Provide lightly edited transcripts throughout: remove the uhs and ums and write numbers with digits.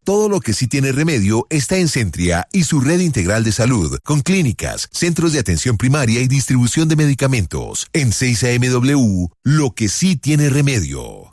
Todo lo que sí tiene remedio está en Centria y su red integral de salud, con clínicas, centros de atención primaria y distribución de medicamentos. En 6AMW, lo que sí tiene remedio.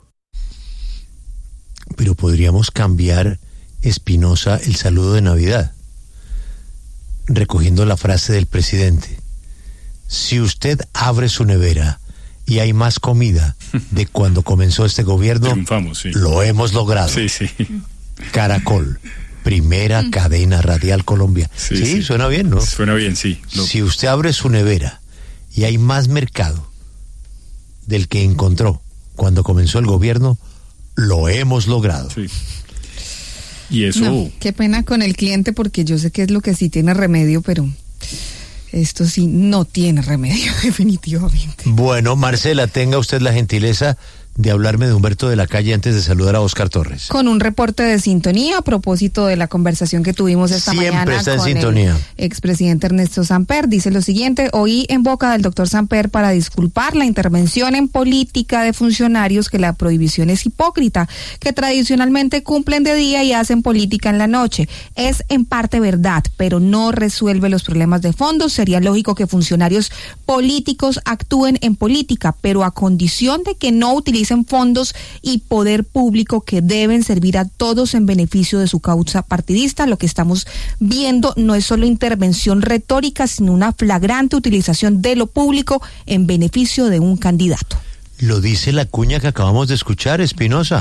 Pero podríamos cambiar, Espinosa, el saludo de Navidad, recogiendo la frase del presidente. Si usted abre su nevera y hay más comida de cuando comenzó este gobierno, triunfamos, sí. Lo hemos logrado. Sí, sí. Caracol, primera cadena radial colombiana. Sí, suena bien, ¿no? Suena bien, sí. Si usted abre su nevera y hay más mercado del que encontró cuando comenzó el gobierno, lo hemos logrado. Sí. Y eso... No, qué pena con el cliente, porque yo sé que es lo que sí tiene remedio, pero esto sí no tiene remedio, definitivamente. Bueno, Marcela, tenga usted la gentileza de hablarme de Humberto de la Calle antes de saludar a Oscar Torres. Con un reporte de sintonía a propósito de la conversación que tuvimos esta mañana con el expresidente Ernesto Samper. Dice lo siguiente: oí en boca del doctor Samper para disculpar la intervención en política de funcionarios que la prohibición es hipócrita, que tradicionalmente cumplen de día y hacen política en la noche. Es en parte verdad, pero no resuelve los problemas de fondo. Sería lógico que funcionarios políticos actúen en política, pero a condición de que no utilicen fondos y poder público que deben servir a todos en beneficio de su causa partidista. Lo que estamos viendo no es solo intervención retórica, sino una flagrante utilización de lo público en beneficio de un candidato. Lo dice la cuña que acabamos de escuchar, Espinosa.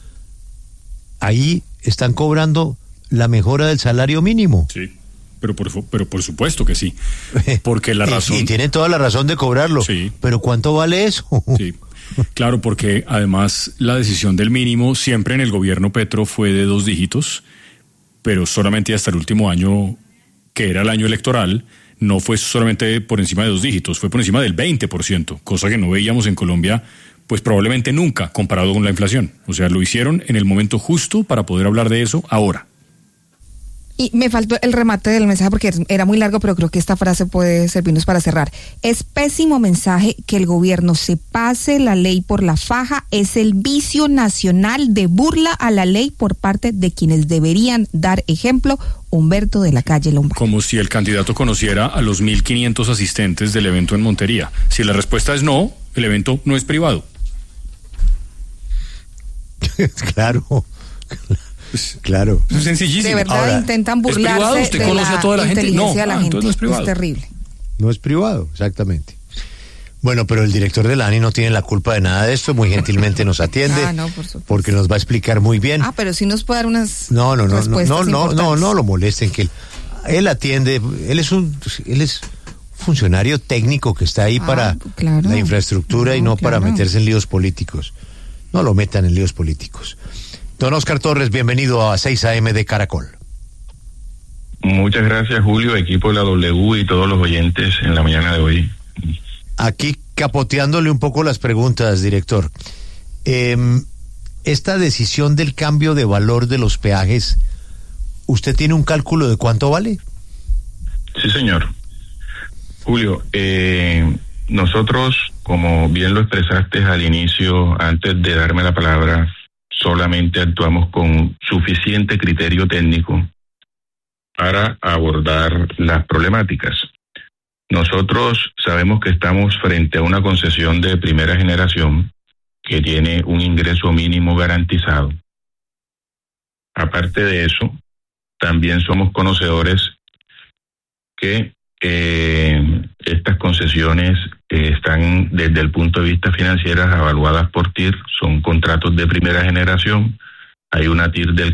Ahí están cobrando la mejora del salario mínimo. Sí. Pero por supuesto que sí. Porque la razón... Y tienen toda la razón de cobrarlo. Sí. Pero ¿cuánto vale eso? Sí. Claro, porque además la decisión del mínimo siempre en el gobierno Petro fue de 2 dígitos, pero solamente hasta el último año, que era el año electoral, no fue solamente por encima de 2 dígitos, fue por encima del 20%, cosa que no veíamos en Colombia, pues probablemente nunca, comparado con la inflación. O sea, lo hicieron en el momento justo para poder hablar de eso ahora. Y me faltó el remate del mensaje porque era muy largo, pero creo que esta frase puede servirnos para cerrar. Es pésimo mensaje que el gobierno se pase la ley por la faja. Es el vicio nacional de burla a la ley por parte de quienes deberían dar ejemplo. Humberto de la Calle Lombard. Como si el candidato conociera a los 1.500 asistentes del evento en Montería. Si la respuesta es no, el evento no es privado. Claro. Claro. Es sencillísimo. De verdad. Ahora, intentan burlarse. ¿Es privado? ¿Usted conoce a toda la gente? No, de la gente. Entonces no es privado. Es terrible. No es privado, exactamente. Bueno, pero el director de la ANI no tiene la culpa de nada de esto, muy gentilmente nos atiende, no, por supuesto, porque nos va a explicar muy bien. Pero sí nos puede dar unas no respuestas lo molesten, que él atiende, él es funcionario técnico que está ahí para la infraestructura y no para meterse en líos políticos. No lo metan en líos políticos. Don Oscar Torres, bienvenido a 6 AM de Caracol. Muchas gracias, Julio, equipo de la W y todos los oyentes en la mañana de hoy. Aquí capoteándole un poco las preguntas, director. Esta decisión del cambio de valor de los peajes, ¿usted tiene un cálculo de cuánto vale? Sí, señor. Julio, nosotros, como bien lo expresaste al inicio, antes de darme la palabra, solamente actuamos con suficiente criterio técnico para abordar las problemáticas. Nosotros sabemos que estamos frente a una concesión de primera generación que tiene un ingreso mínimo garantizado. Aparte de eso, también somos conocedores que estas concesiones están desde el punto de vista financiero evaluadas por TIR, son contratos de primera generación. Hay una TIR del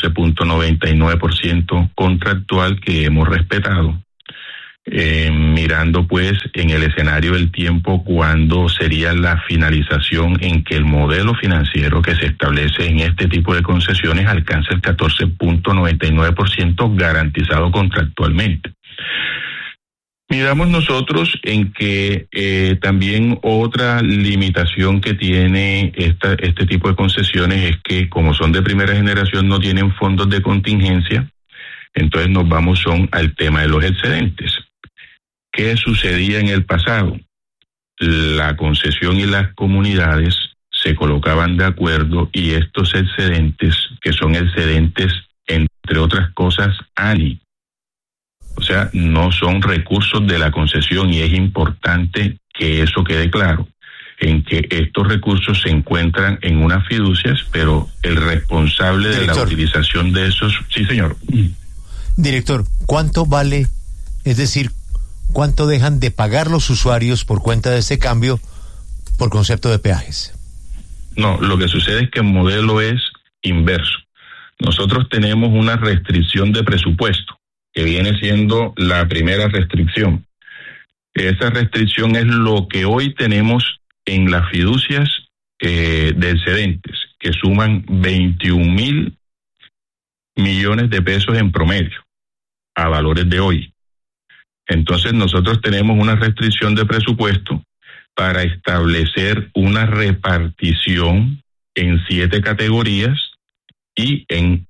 14.99% contractual que hemos respetado. Mirando pues en el escenario del tiempo cuando sería la finalización en que el modelo financiero que se establece en este tipo de concesiones alcanza el 14.99% garantizado contractualmente. Miramos nosotros en que también otra limitación que tiene este tipo de concesiones es que como son de primera generación no tienen fondos de contingencia, entonces nos vamos al tema de los excedentes. ¿Qué sucedía en el pasado? La concesión y las comunidades se colocaban de acuerdo y estos excedentes, que son excedentes entre otras cosas, ANI. O sea, no son recursos de la concesión, y es importante que eso quede claro, en que estos recursos se encuentran en unas fiducias, pero el responsable de la utilización de esos... Sí, señor. Director, ¿cuánto vale, es decir, cuánto dejan de pagar los usuarios por cuenta de este cambio por concepto de peajes? No, lo que sucede es que el modelo es inverso. Nosotros tenemos una restricción de presupuesto, que viene siendo la primera restricción. Esa restricción es lo que hoy tenemos en las fiducias de excedentes, que suman 21.000 millones de pesos en promedio, a valores de hoy. Entonces nosotros tenemos una restricción de presupuesto para establecer una repartición en 7 categorías y en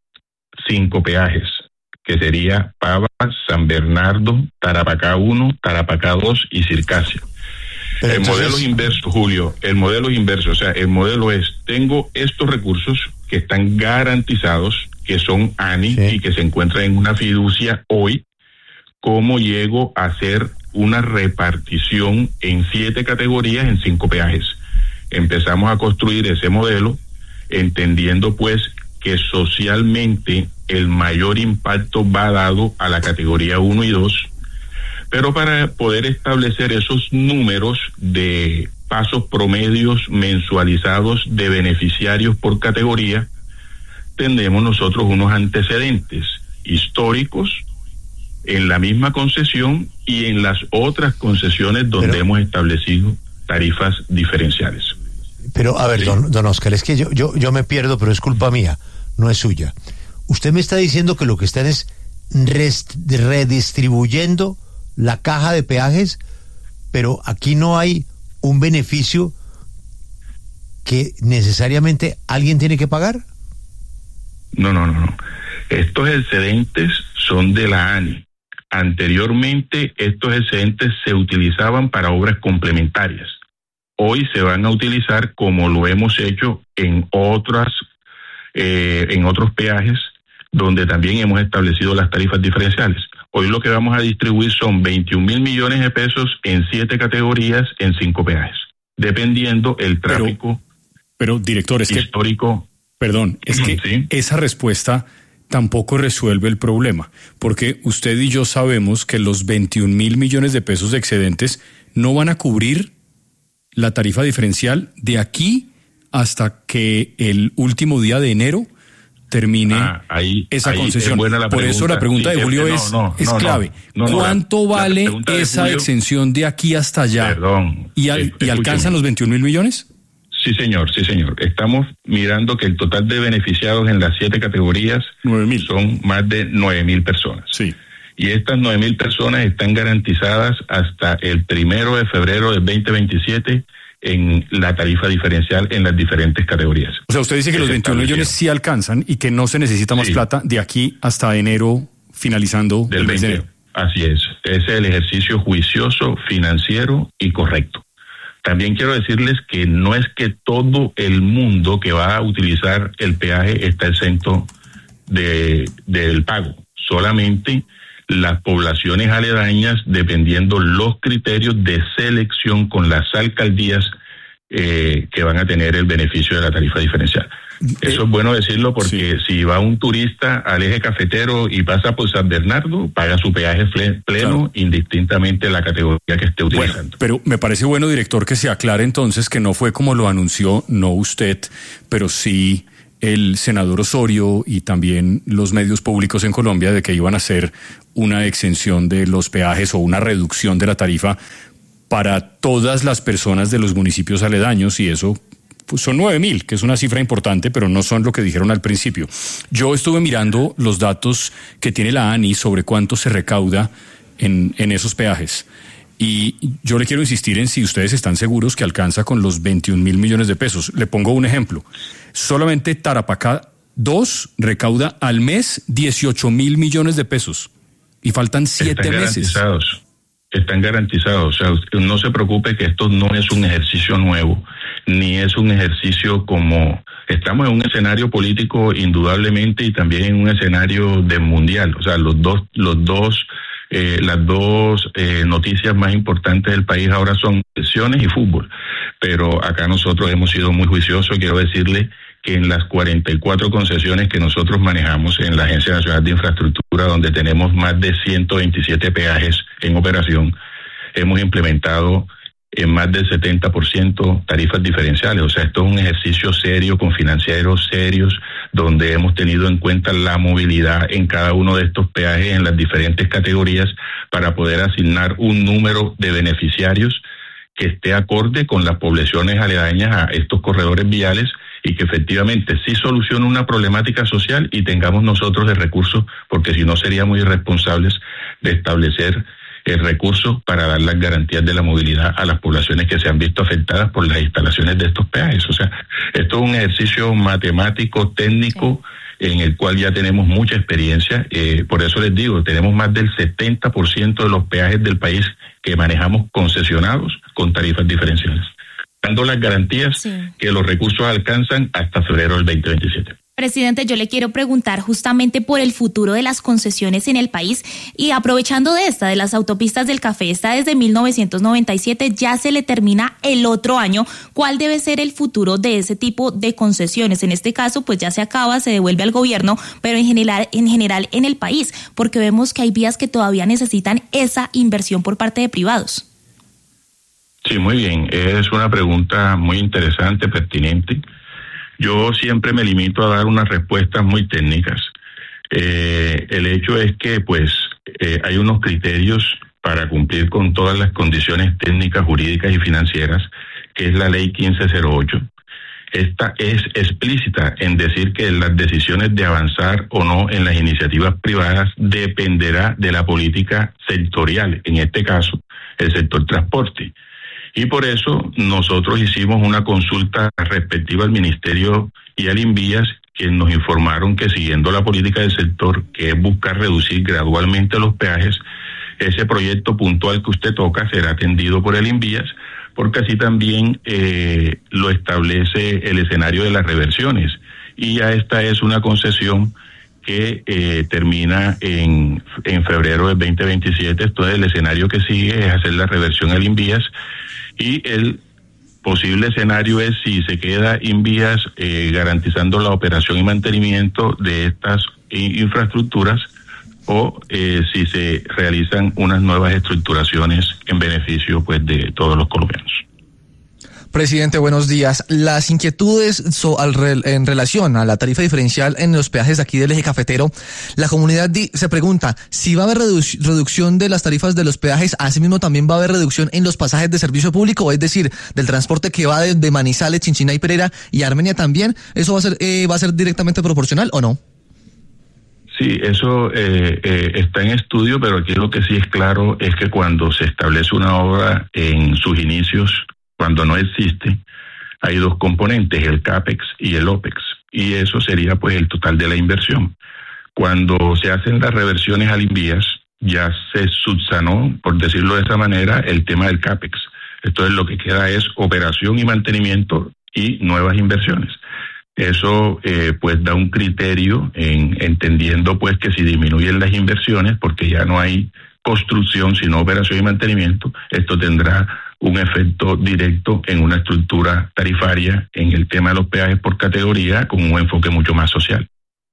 5 peajes, que sería Pava, San Bernardo, Tarapacá 1, Tarapacá 2 y Circasia. Pero el modelo es inverso, Julio, el modelo es inverso, o sea, el modelo es, tengo estos recursos que están garantizados, que son ANI, sí, y que se encuentran en una fiducia hoy. ¿Cómo llego a hacer una repartición en 7 categorías en 5 peajes? Empezamos a construir ese modelo, entendiendo pues que socialmente el mayor impacto va dado a la categoría 1 y 2, pero para poder establecer esos números de pasos promedios mensualizados de beneficiarios por categoría, tenemos nosotros unos antecedentes históricos en la misma concesión y en las otras concesiones donde hemos establecido tarifas diferenciales. Pero, a ver, sí, don Oscar, es que yo me pierdo, pero es culpa mía, no es suya. Usted me está diciendo que lo que están es redistribuyendo la caja de peajes, pero aquí no hay un beneficio que necesariamente alguien tiene que pagar. No. Estos excedentes son de la ANI. Anteriormente, estos excedentes se utilizaban para obras complementarias. Hoy se van a utilizar, como lo hemos hecho en otros peajes, donde también hemos establecido las tarifas diferenciales. Hoy lo que vamos a distribuir son 21.000 millones de pesos en 7 categorías en 5 peajes, dependiendo el tráfico. Pero director, es histórico. Perdón, es que ¿sí? Esa respuesta tampoco resuelve el problema, porque usted y yo sabemos que los 21.000 millones de pesos de excedentes no van a cubrir la tarifa diferencial de aquí hasta que el último día de enero termine esa concesión. Por eso la pregunta de Julio es clave. ¿Cuánto vale esa exención de aquí hasta allá? Perdón. ¿Y alcanzan los 21.000 millones? Sí, señor. Estamos mirando que el total de beneficiados en las 7 categorías 9.000. son más de 9.000 personas. Sí. Y estas 9.000 personas están garantizadas hasta el 1 de febrero del 2027 en la tarifa diferencial en las diferentes categorías. O sea, usted dice que los 21 millones sí alcanzan y que no se necesita más plata de aquí hasta enero, finalizando del 20 de enero. Así es. Ese es el ejercicio juicioso, financiero y correcto. También quiero decirles que no es que todo el mundo que va a utilizar el peaje está exento del pago. Solamente las poblaciones aledañas, dependiendo los criterios de selección con las alcaldías que van a tener el beneficio de la tarifa diferencial. Eso es bueno decirlo porque si va un turista al eje cafetero y pasa por San Bernardo, paga su peaje pleno, claro, indistintamente la categoría que esté utilizando. Bueno, pero me parece bueno, director, que se aclare entonces que no fue como lo anunció, no usted, pero sí el senador Osorio y también los medios públicos en Colombia, de que iban a hacer una exención de los peajes o una reducción de la tarifa para todas las personas de los municipios aledaños, y eso pues son 9.000, que es una cifra importante, pero no son lo que dijeron al principio. Yo estuve mirando los datos que tiene la ANI sobre cuánto se recauda en esos peajes. Y yo le quiero insistir en si ustedes están seguros que alcanza con los 21.000 millones de pesos. Le pongo un ejemplo. Solamente Tarapacá 2 recauda al mes 18.000 millones de pesos. Y faltan 7 meses. Están garantizados. O sea, no se preocupe que esto no es un ejercicio nuevo. ni es un ejercicio como... Estamos en un escenario político indudablemente y también en un escenario de mundial. O sea, las dos noticias más importantes del país ahora son elecciones y fútbol. Pero acá nosotros hemos sido muy juiciosos. Quiero decirle que en las 44 concesiones que nosotros manejamos en la Agencia Nacional de Infraestructura, donde tenemos más de 127 peajes en operación, hemos implementado en más del 70% tarifas diferenciales. O sea, esto es un ejercicio serio, con financieros serios, donde hemos tenido en cuenta la movilidad en cada uno de estos peajes en las diferentes categorías para poder asignar un número de beneficiarios que esté acorde con las poblaciones aledañas a estos corredores viales y que efectivamente sí solucione una problemática social y tengamos nosotros el recurso, porque si no seríamos irresponsables de establecer el recurso para dar las garantías de la movilidad a las poblaciones que se han visto afectadas por las instalaciones de estos peajes. O sea, esto es un ejercicio matemático, técnico, en el cual ya tenemos mucha experiencia. Por eso les digo, tenemos más del 70% de los peajes del país que manejamos concesionados con tarifas diferenciales, dando las garantías que los recursos alcanzan hasta febrero del 2027. Presidente, yo le quiero preguntar justamente por el futuro de las concesiones en el país y aprovechando de las autopistas del café, está desde 1997, ya se le termina el otro año. ¿Cuál debe ser el futuro de ese tipo de concesiones? En este caso, pues ya se acaba, se devuelve al gobierno, pero en general en el país, porque vemos que hay vías que todavía necesitan esa inversión por parte de privados. Sí, muy bien. Es una pregunta muy interesante, pertinente. Yo siempre me limito a dar unas respuestas muy técnicas. El hecho es que, hay unos criterios para cumplir con todas las condiciones técnicas, jurídicas y financieras, que es la Ley 1508. Esta es explícita en decir que las decisiones de avanzar o no en las iniciativas privadas dependerá de la política sectorial, en este caso, el sector transporte. Y por eso nosotros hicimos una consulta respectiva al Ministerio y al INVIAS, quienes nos informaron que siguiendo la política del sector, que es buscar reducir gradualmente los peajes, ese proyecto puntual que usted toca será atendido por el INVIAS, porque así también lo establece el escenario de las reversiones. Y ya esta es una concesión que termina en febrero del 2027. Entonces el escenario que sigue es hacer la reversión al INVIAS. Y el posible escenario es si se queda INVIAS garantizando la operación y mantenimiento de estas infraestructuras o si se realizan unas nuevas estructuraciones en beneficio de todos los colombianos. Presidente, buenos días. Las inquietudes en relación a la tarifa diferencial en los peajes de aquí del eje cafetero, la comunidad se pregunta si va a haber reducción de las tarifas de los peajes, asimismo también va a haber reducción en los pasajes de servicio público, es decir, del transporte que va de Manizales, Chinchiná y Pereira y Armenia también. ¿Eso va a ser directamente proporcional o no? Sí, eso está en estudio, pero aquí lo que sí es claro es que cuando se establece una obra en sus inicios, cuando no existe, hay dos componentes, el CAPEX y el OPEX, y eso sería el total de la inversión. Cuando se hacen las reversiones al INVIAS, ya se subsanó, por decirlo de esa manera, el tema del CAPEX. Entonces lo que queda es operación y mantenimiento y nuevas inversiones. Eso da un criterio entendiendo que si disminuyen las inversiones, porque ya no hay construcción sino operación y mantenimiento, esto tendrá un efecto directo en una estructura tarifaria en el tema de los peajes por categoría con un enfoque mucho más social.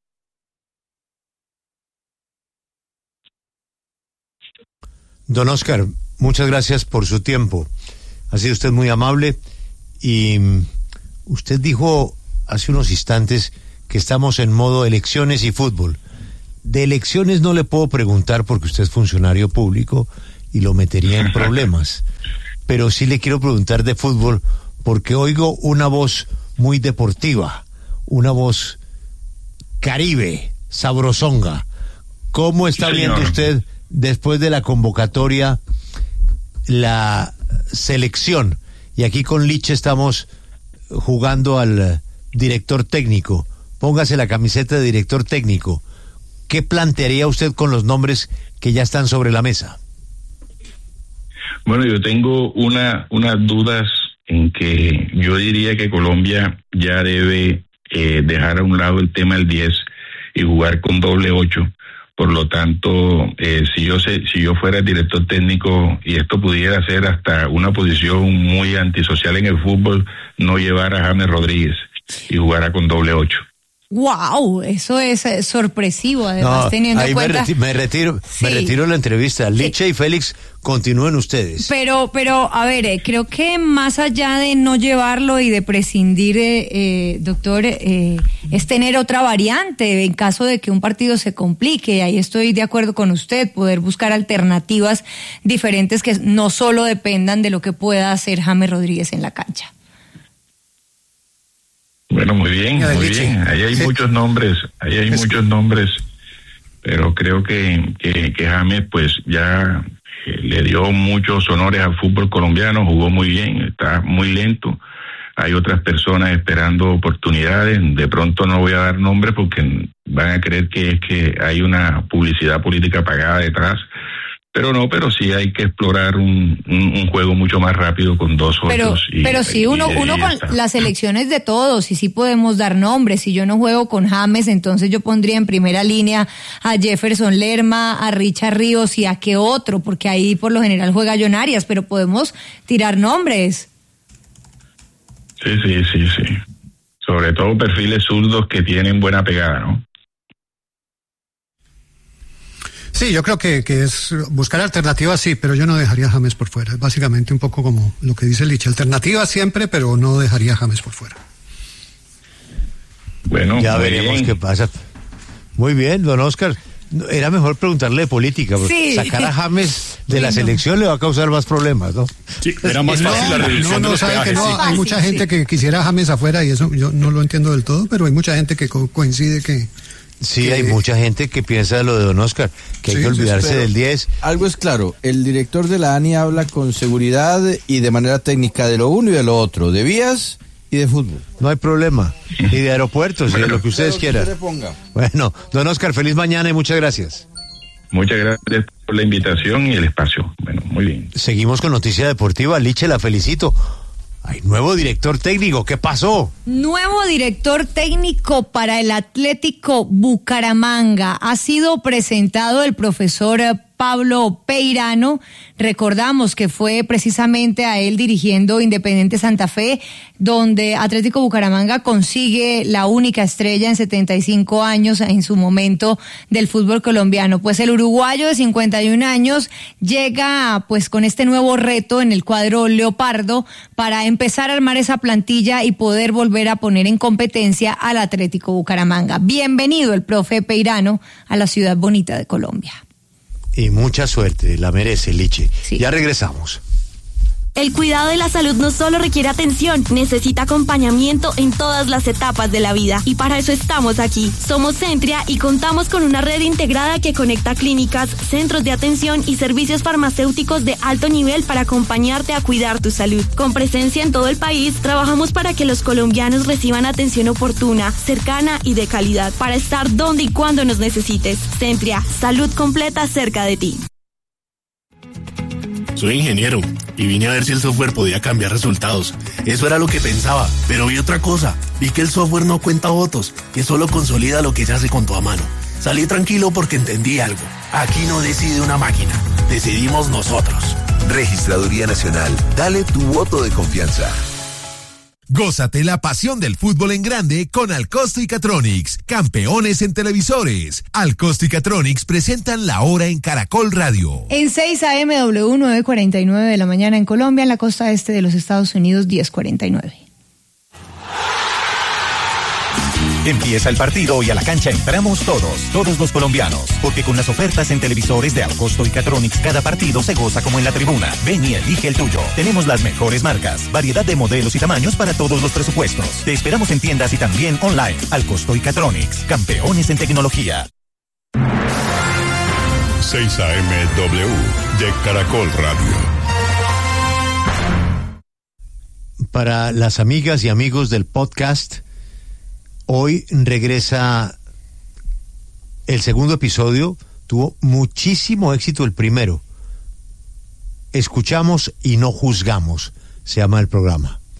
Don Oscar, muchas gracias por su tiempo. Ha sido usted muy amable y usted dijo hace unos instantes que estamos en modo elecciones y fútbol. De elecciones no le puedo preguntar porque usted es funcionario público y lo metería en problemas. Pero sí le quiero preguntar de fútbol porque oigo una voz muy deportiva, una voz caribe, sabrosonga. ¿Cómo está viendo usted después de la convocatoria la selección? Y aquí con Liche estamos jugando al director técnico. Póngase la camiseta de director técnico. ¿Qué plantearía usted con los nombres que ya están sobre la mesa? Bueno, yo tengo unas dudas en que yo diría que Colombia ya debe dejar a un lado el tema del 10 y jugar con doble 8. Por lo tanto, si yo fuera el director técnico y esto pudiera ser hasta una posición muy antisocial en el fútbol, no llevar a James Rodríguez y jugara con doble 8. Wow, eso es sorpresivo, además, teniendo en cuenta. Me retiro la entrevista. Liche y Félix, continúen ustedes. Pero, a ver, creo que más allá de no llevarlo y de prescindir, doctor, es tener otra variante en caso de que un partido se complique. Ahí estoy de acuerdo con usted, poder buscar alternativas diferentes que no solo dependan de lo que pueda hacer James Rodríguez en la cancha. Bueno, muy bien. Ahí hay muchos nombres, pero creo que James pues ya le dio muchos honores al fútbol colombiano, jugó muy bien, está muy lento. Hay otras personas esperando oportunidades, de pronto no voy a dar nombres porque van a creer que es que hay una publicidad política pagada detrás. Pero sí hay que explorar un juego mucho más rápido con dos otros. Pero sí, uno con las elecciones de todos, y sí podemos dar nombres. Si yo no juego con James, entonces yo pondría en primera línea a Jefferson Lerma, a Richard Ríos y a qué otro, porque ahí por lo general juega John Arias, pero podemos tirar nombres. Sí. Sobre todo perfiles zurdos que tienen buena pegada, ¿no? Sí, yo creo que es buscar alternativas, sí, pero yo no dejaría a James por fuera. Es básicamente un poco como lo que dice Liche. Alternativas siempre, pero no dejaría a James por fuera. Bueno, ya veremos qué pasa. Muy bien, don Oscar. Era mejor preguntarle de política, porque sacar a James de la selección le va a causar más problemas, ¿no? Sí, era más fácil la reducción de los peajes. Hay mucha gente que quisiera a James afuera y eso yo no lo entiendo del todo, pero hay mucha gente que coincide que... Sí, hay mucha gente que piensa lo de don Oscar, que hay que olvidarse del 10. Algo es claro, el director de la ANI habla con seguridad y de manera técnica de lo uno y de lo otro, de vías y de fútbol. No hay problema, y de aeropuertos, y de lo que ustedes quieran. Bueno, don Oscar, feliz mañana y muchas gracias. Muchas gracias por la invitación y el espacio. Bueno, muy bien. Seguimos con Noticia Deportiva. Liche, la felicito. Hay nuevo director técnico, ¿qué pasó? Nuevo director técnico para el Atlético Bucaramanga. Ha sido presentado el profesor Pablo Peirano. Recordamos que fue precisamente a él dirigiendo Independiente Santa Fe, donde Atlético Bucaramanga consigue la única estrella en 75 años en su momento del fútbol colombiano. Pues el uruguayo de 51 años llega pues con este nuevo reto en el cuadro Leopardo para empezar a armar esa plantilla y poder volver a poner en competencia al Atlético Bucaramanga. Bienvenido el profe Peirano a la ciudad bonita de Colombia. Y mucha suerte, la merece, Liche. Sí. Ya regresamos. El cuidado de la salud no solo requiere atención, necesita acompañamiento en todas las etapas de la vida. Y para eso estamos aquí. Somos Centria y contamos con una red integrada que conecta clínicas, centros de atención y servicios farmacéuticos de alto nivel para acompañarte a cuidar tu salud. Con presencia en todo el país, trabajamos para que los colombianos reciban atención oportuna, cercana y de calidad, para estar donde y cuando nos necesites. Centria, salud completa cerca de ti. Soy ingeniero y vine a ver si el software podía cambiar resultados. Eso era lo que pensaba, pero vi otra cosa. Vi que el software no cuenta votos, que solo consolida lo que ya se contó a mano. Salí tranquilo porque entendí algo. Aquí no decide una máquina, decidimos nosotros. Registraduría Nacional, dale tu voto de confianza. Gózate la pasión del fútbol en grande con Alcosto y Catronics, campeones en televisores. Alcosto y Catronics presentan La Hora en Caracol Radio. En 6 AMW 9:49 de la mañana en Colombia, en la costa este de los Estados Unidos 10:49. Empieza el partido y a la cancha entramos todos los colombianos, porque con las ofertas en televisores de Alcosto y Catronics cada partido se goza como en la tribuna. Ven y elige el tuyo. Tenemos las mejores marcas, variedad de modelos y tamaños para todos los presupuestos. Te esperamos en tiendas y también online. Alcosto y Catronics, campeones en tecnología. 6 AMW de Caracol Radio. Para las amigas y amigos del podcast, hoy regresa el segundo episodio. Tuvo muchísimo éxito el primero. Escuchamos y no juzgamos, se llama el programa.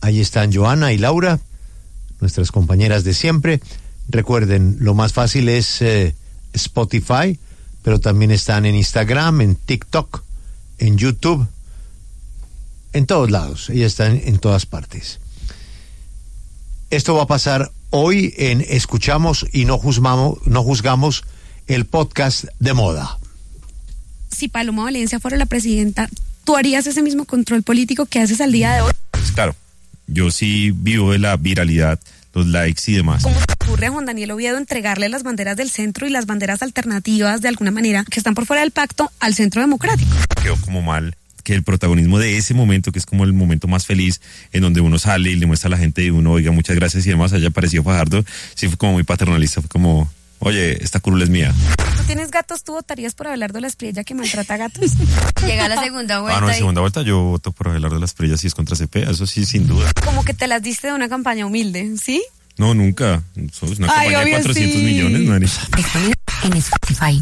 Ahí están Joana y Laura, nuestras compañeras de siempre. Recuerden, lo más fácil es Spotify, pero también están en Instagram, en TikTok, en YouTube, en todos lados. Ellas están en todas partes. Esto va a pasar hoy en Escuchamos y no juzgamos, el podcast de moda. Si Paloma Valencia fuera la presidenta, ¿tú harías ese mismo control político que haces al día de hoy? Pues claro, yo sí vivo de la viralidad, los likes y demás. ¿Cómo se ocurre a Juan Daniel Oviedo entregarle las banderas del centro y las banderas alternativas, de alguna manera, que están por fuera del pacto, al Centro Democrático? Quedó como mal que el protagonismo de ese momento, que es como el momento más feliz, en donde uno sale y le muestra a la gente y uno, oiga, muchas gracias y demás, haya parecido Fajardo, sí fue como muy paternalista, fue como, oye, esta curula es mía. ¿Tú tienes gatos? ¿Tú votarías por Abelardo La Espriella que maltrata gatos? Llega la segunda vuelta. No, en segunda vuelta yo voto por Abelardo La Espriella si es contra CP, eso sí, sin duda. Como que te las diste de una campaña humilde, ¿sí? No, nunca. Somos una campaña de 400 millones, Mari. En Spotify.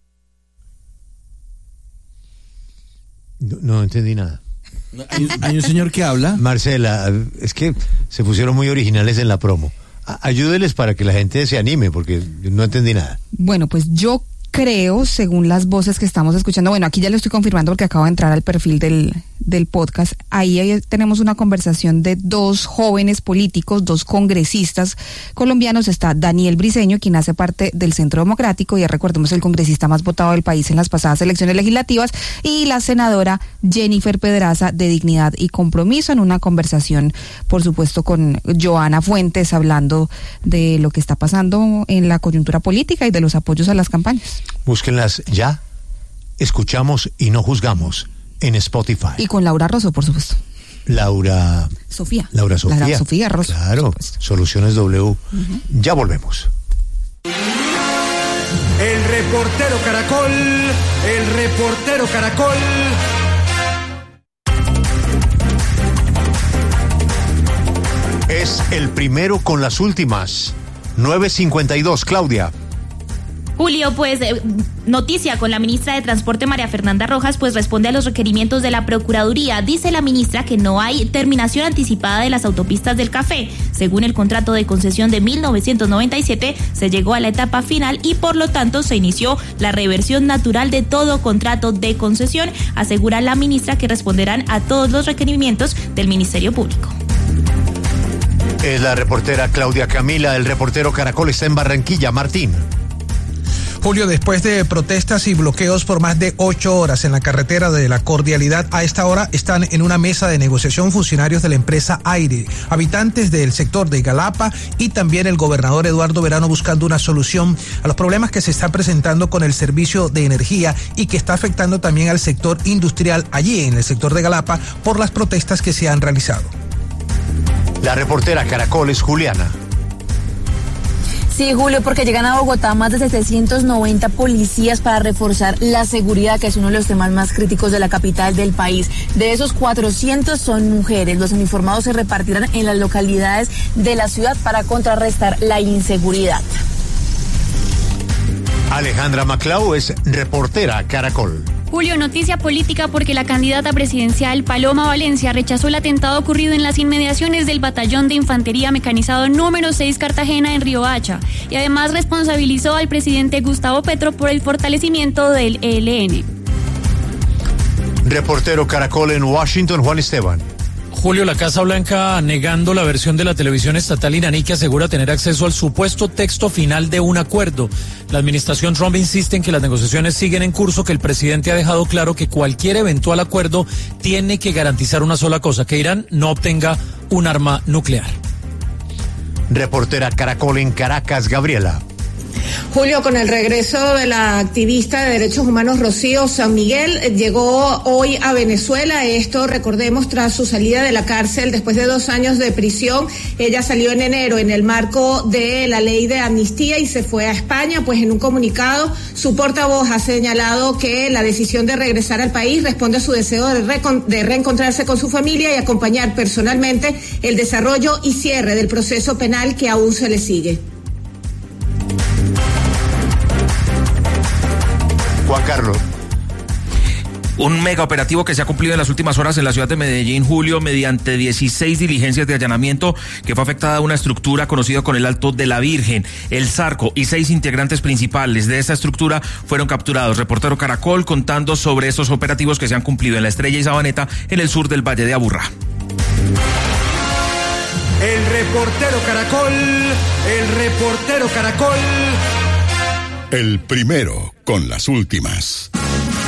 No entendí nada. ¿Hay un señor que habla? Marcela, es que se pusieron muy originales en la promo. Ayúdeles para que la gente se anime, porque no entendí nada. Bueno, pues yo creo, según las voces que estamos escuchando, bueno, aquí ya lo estoy confirmando porque acabo de entrar al perfil del podcast, ahí tenemos una conversación de dos jóvenes políticos, dos congresistas colombianos. Está Daniel Briceño, quien hace parte del Centro Democrático, y recordemos el congresista más votado del país en las pasadas elecciones legislativas, y la senadora Jennifer Pedraza de Dignidad y Compromiso, en una conversación, por supuesto, con Joana Fuentes, hablando de lo que está pasando en la coyuntura política y de los apoyos a las campañas. Búsquenlas ya. Escuchamos y no juzgamos en Spotify. Y con Laura Rosso, por supuesto. Laura Sofía. Laura Sofía Rosso. Claro, Soluciones W. Ya volvemos. El reportero Caracol. Es el primero con las últimas. 9:52, Claudia. Julio, pues noticia con la ministra de Transporte María Fernanda Rojas, pues responde a los requerimientos de la Procuraduría. Dice la ministra que no hay terminación anticipada de las autopistas del Café. Según el contrato de concesión de 1997, se llegó a la etapa final y por lo tanto se inició la reversión natural de todo contrato de concesión. Asegura la ministra que responderán a todos los requerimientos del Ministerio Público. Es la reportera Claudia Camila. El reportero Caracol está en Barranquilla. Martín. Julio, después de protestas y bloqueos por más de 8 horas en la carretera de la Cordialidad, a esta hora están en una mesa de negociación funcionarios de la empresa Aire, habitantes del sector de Galapa y también el gobernador Eduardo Verano, buscando una solución a los problemas que se están presentando con el servicio de energía y que está afectando también al sector industrial allí en el sector de Galapa por las protestas que se han realizado. La reportera Caracol es Juliana. Sí, Julio, porque llegan a Bogotá más de 790 policías para reforzar la seguridad, que es uno de los temas más críticos de la capital del país. De esos, 400 son mujeres. Los uniformados se repartirán en las localidades de la ciudad para contrarrestar la inseguridad. Alejandra Maclau es reportera Caracol. Julio, noticia política porque la candidata presidencial Paloma Valencia rechazó el atentado ocurrido en las inmediaciones del Batallón de Infantería Mecanizado número 6 Cartagena en Riohacha y además responsabilizó al presidente Gustavo Petro por el fortalecimiento del ELN. Reportero Caracol en Washington, Juan Esteban. Julio, la Casa Blanca negando la versión de la televisión estatal iraní que asegura tener acceso al supuesto texto final de un acuerdo. La administración Trump insiste en que las negociaciones siguen en curso, que el presidente ha dejado claro que cualquier eventual acuerdo tiene que garantizar una sola cosa, que Irán no obtenga un arma nuclear. Reportera Caracol en Caracas, Gabriela. Julio, con el regreso de la activista de derechos humanos Rocío San Miguel, llegó hoy a Venezuela. Esto, recordemos, tras su salida de la cárcel después de 2 años de prisión. Ella salió en enero en el marco de la ley de amnistía y se fue a España. Pues en un comunicado, su portavoz ha señalado que la decisión de regresar al país responde a su deseo de reencontrarse con su familia y acompañar personalmente el desarrollo y cierre del proceso penal que aún se le sigue. Juan Carlos. Un mega operativo que se ha cumplido en las últimas horas en la ciudad de Medellín, Julio, mediante 16 diligencias de allanamiento que fue afectada a una estructura conocida con el Alto de la Virgen. El Zarco y 6 integrantes principales de esta estructura fueron capturados. Reportero Caracol contando sobre estos operativos que se han cumplido en La Estrella y Sabaneta, en el sur del Valle de Aburrá. El reportero Caracol, El primero con las últimas.